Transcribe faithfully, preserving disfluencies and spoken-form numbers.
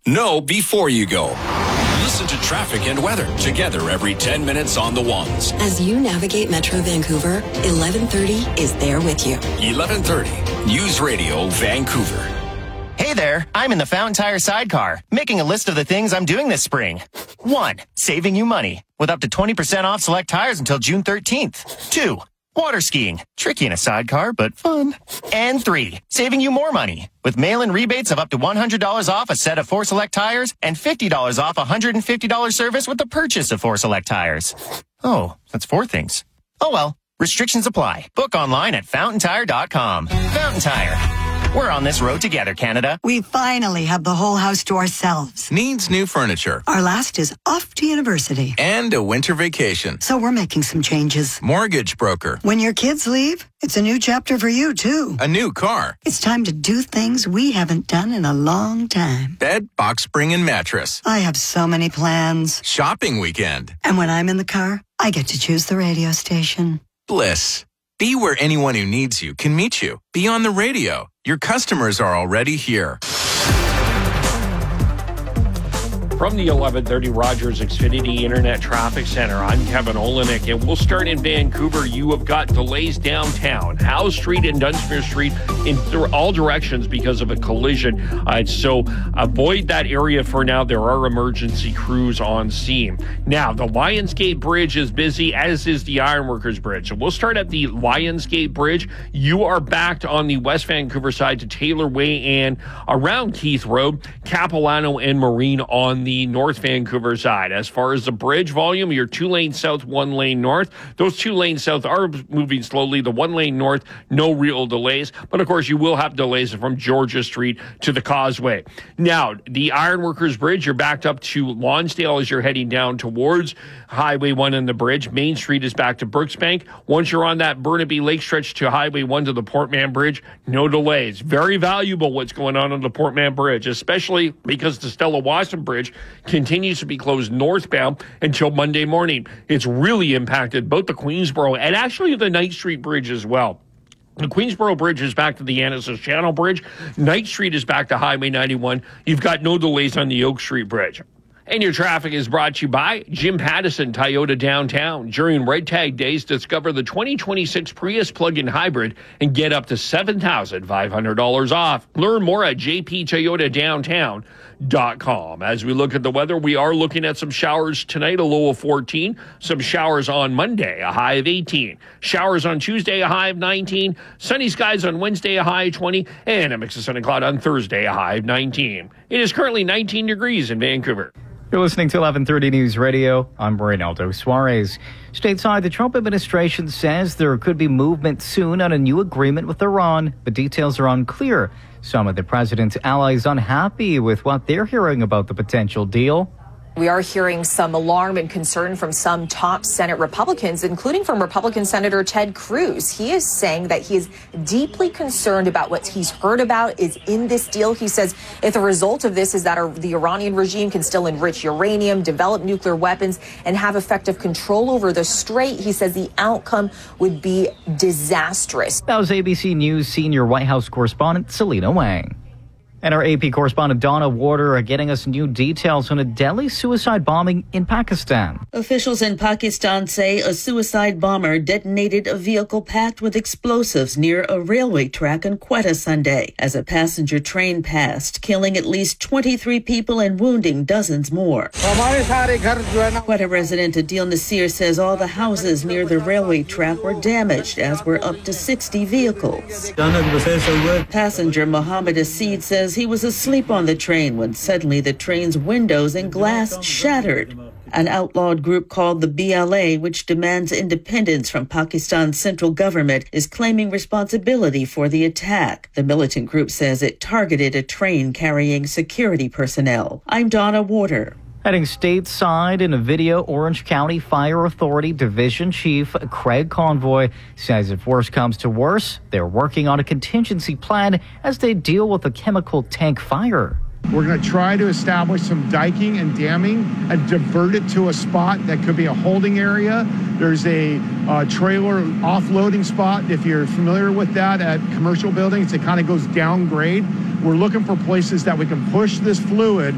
Know before you go. Listen to traffic and weather together every ten minutes on the ones. As you navigate Metro Vancouver, eleven thirty is there with you. eleven thirty, News Radio Vancouver. Hey there, I'm in the Fountain Tire sidecar, making a list of the things I'm doing this spring. One, saving you money, with up to twenty percent off select tires until June thirteenth. Two, water skiing, tricky in a sidecar, but fun. And three, saving you more money, with mail-in rebates of up to one hundred dollars off a set of four select tires and fifty dollars off a one hundred fifty dollars service with the purchase of four select tires. Oh, that's four things. Oh well, restrictions apply. Book online at fountain tire dot com. Fountain Tire. We're on this road together, Canada. We finally have the whole house to ourselves. Needs new furniture. Our last is off to university. And a winter vacation. So we're making some changes. Mortgage broker. When your kids leave, it's a new chapter for you, too. A new car. It's time to do things we haven't done in a long time. Bed, box spring, and mattress. I have so many plans. Shopping weekend. And when I'm in the car, I get to choose the radio station. Bliss. Be where anyone who needs you can meet you. Be on the radio. Your customers are already here. From the eleven thirty Rogers Xfinity Internet Traffic Center, I'm Kevin Olenek, and we'll start in Vancouver. You have got delays downtown, Howe Street and Dunsmuir Street in th- all directions because of a collision. Uh, so avoid that area for now. There are emergency crews on scene. Now, the Lionsgate Bridge is busy, as is the Ironworkers Bridge. So we'll start at the Lionsgate Bridge. You are backed on the West Vancouver side to Taylor Way and around Keith Road, Capilano and Marine on the the North Vancouver side. As far as the bridge volume, you're two lane south, one lane north. Those two lanes south are moving slowly. The one lane north, no real delays. But of course, you will have delays from Georgia Street to the Causeway. Now, the Ironworkers Bridge, you're backed up to Lonsdale as you're heading down towards Highway one and the bridge. Main Street is back to Brooksbank. Once you're on that Burnaby Lake stretch to Highway one to the Portman Bridge, no delays. Very valuable what's going on on the Portman Bridge, especially because the Stella Wasson Bridge continues to be closed northbound until Monday morning. It's really impacted both the Queensboro and actually the Knight Street Bridge as well. The Queensboro Bridge is back to the Annacis Channel Bridge. Knight Street is back to Highway ninety-one. You've got no delays on the Oak Street Bridge. And your traffic is brought to you by Jim Pattison Toyota Downtown. During Red Tag Days, discover the twenty twenty-six Prius plug-in hybrid and get up to seven thousand five hundred dollars off. Learn more at j p toyota downtown dot com. As we look at the weather, we are looking at some showers tonight, a low of fourteen. Some showers on Monday, a high of eighteen. Showers on Tuesday, a high of nineteen. Sunny skies on Wednesday, a high of twenty. And a mix of sun and cloud on Thursday, a high of nineteen. It is currently nineteen degrees in Vancouver. You're listening to eleven thirty News Radio. I'm Reynaldo Suarez. Stateside, the Trump administration says there could be movement soon on a new agreement with Iran, but details are unclear. Some of the president's allies unhappy with what they're hearing about the potential deal. We are hearing some alarm and concern from some top Senate Republicans, including from Republican Senator Ted Cruz. He is saying that he is deeply concerned about what he's heard about is in this deal. He says if the result of this is that the Iranian regime can still enrich uranium, develop nuclear weapons, and have effective control over the Strait, he says the outcome would be disastrous. That was A B C News senior White House correspondent Selena Wang. And our A P correspondent Donna Warder are getting us new details on a deadly suicide bombing in Pakistan. Officials in Pakistan say a suicide bomber detonated a vehicle packed with explosives near a railway track in Quetta Sunday as a passenger train passed, killing at least twenty-three people and wounding dozens more. Quetta resident Adil Nasir says all the houses near the railway track were damaged, as were up to sixty vehicles. Passenger Mohammed Asid says he was asleep on the train when suddenly the train's windows and glass shattered. An outlawed group called the B L A, which demands independence from Pakistan's central government, is claiming responsibility for the attack. The militant group says it targeted a train carrying security personnel. I'm Donna Warder. Heading stateside in a video, Orange County Fire Authority Division Chief Craig Convoy says if worse comes to worse, they're working on a contingency plan as they deal with a chemical tank fire. We're going to try to establish some diking and damming and divert it to a spot that could be a holding area. There's a uh, trailer offloading spot, if you're familiar with that, at commercial buildings. It kind of goes downgrade. We're looking for places that we can push this fluid